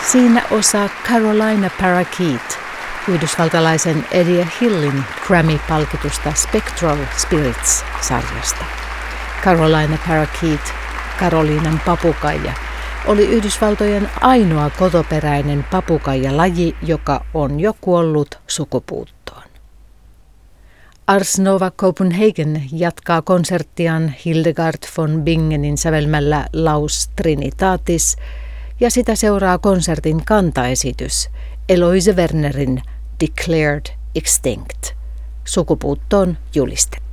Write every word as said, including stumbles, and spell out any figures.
Siinä osa Carolina Parakeet, yhdysvaltalaisen Eddie Hillin Grammy-palkitusta Spectral Spirits-sarjasta. Carolina Parakeet, Karoliinan papukaija, oli Yhdysvaltojen ainoa kotoperäinen papukaijalajii, joka on jo kuollut sukupuuttoon. Ars Nova Copenhagen jatkaa konserttiaan Hildegard von Bingenin sävelmällä Laus Trinitatis, ja sitä seuraa konsertin kantaesitys Eloise Wernerin Declared Extinct, sukupuuttoon julistettu.